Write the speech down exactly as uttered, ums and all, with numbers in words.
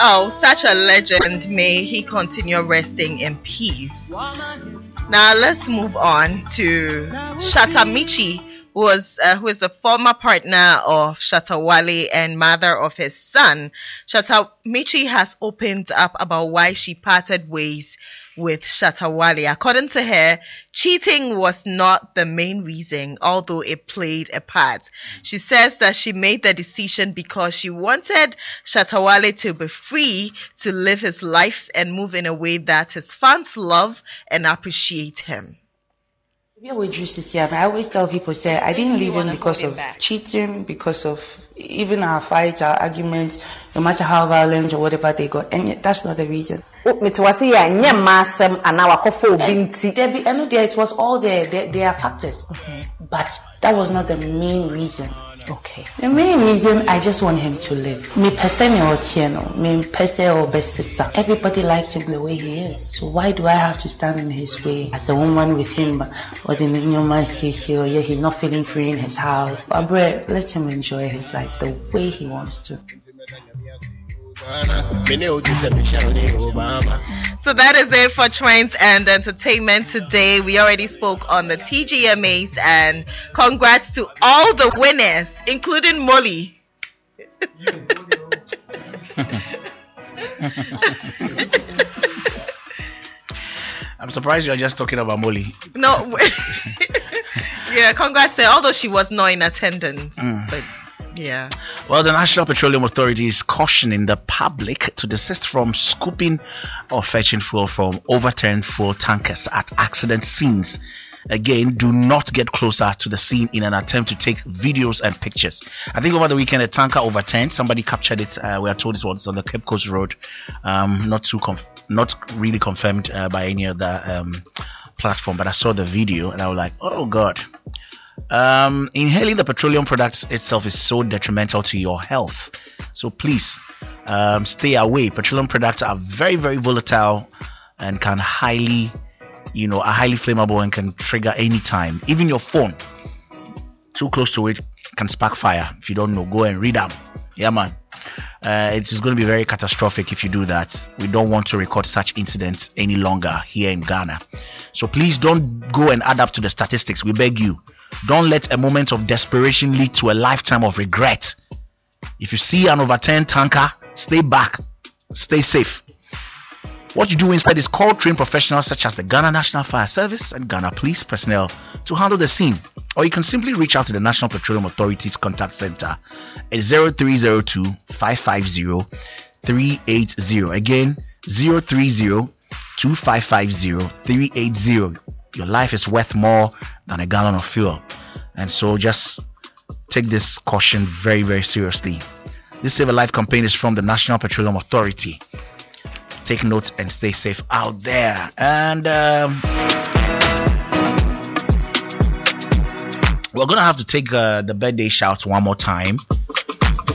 Oh, such a legend. May he continue resting in peace. Now let's move on to Shatta Michi, who was uh, who is the former partner of Shatta Wale and mother of his son. Shatta Michi has opened up about why she parted ways with Shatta Wale. According to her, cheating was not the main reason, although it played a part. She says that she made the decision because she wanted Shatta Wale to be free to live his life and move in a way that his fans love and appreciate him. Yeah, we used to see. I, mean, I always tell people, say I didn't leave him because of cheating, because of even our fights, our arguments, no matter how violent or whatever they got, and that's not the reason. It was yeah, yeah, massam, and our coffee binti. Debbie, I know there it was all there. There, there are factors, okay, but that was not the main reason. Okay. The main reason, I just want him to live. Me pese me or tieno, me pese or besisa. Everybody likes him the way he is. So why do I have to stand in his way as a woman with him? Or the new man says, oh yeah, he's not feeling free in his house. But bro, let him enjoy his life the way he wants to. So that is it for Trends and Entertainment today. We already spoke on the T G M As, and congrats to all the winners, including Molly. I'm surprised you're just talking about Molly. No, yeah, congrats to her, although she was not in attendance. Mm. But yeah. Well, the National Petroleum Authority is cautioning the public to desist from scooping or fetching fuel from overturned fuel tankers at accident scenes. Again, do not get closer to the scene in an attempt to take videos and pictures. I think over the weekend a tanker overturned. Somebody captured it. Uh, we are told it was on the Cape Coast Road. Um, not too conf- not really confirmed uh, by any other um, platform, but I saw the video and I was like, oh God. Um, inhaling the petroleum products itself is so detrimental to your health. So please um, stay away. Petroleum products are very, very volatile and can highly, you know, are highly flammable and can trigger anytime. Even your phone, too close to it, can spark fire. If you don't know, go and read them. Yeah, man. Uh, it is going to be very catastrophic if you do that. We don't want to record such incidents any longer here in Ghana. So please don't go and add up to the statistics. We beg you. Don't let a moment of desperation lead to a lifetime of regret. If you see an overturned tanker, stay back. Stay safe. What you do instead is call trained professionals such as the Ghana National Fire Service and Ghana Police personnel to handle the scene. Or you can simply reach out to the National Petroleum Authority's contact center at zero three zero two, five five zero, three eight zero. Again, zero three zero two, five five zero, three eight zero. Your life is worth more than a gallon of fuel. And so just take this caution very, very seriously. This Save a Life campaign is from the National Petroleum Authority. Take note and stay safe out there. And um, we're going to have to take uh, the birthday shouts one more time.